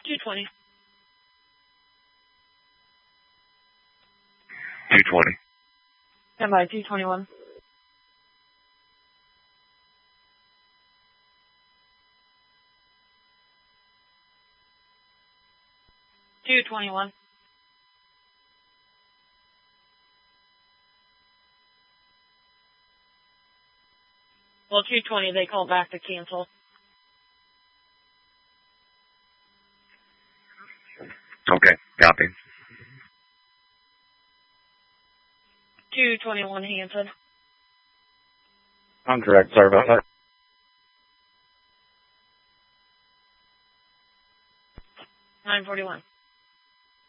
220. 220. Stand by, 221. 221. Well, 220, they call back to cancel. Okay, copy. 221 Hanson. I'm correct. Sorry about that. 941.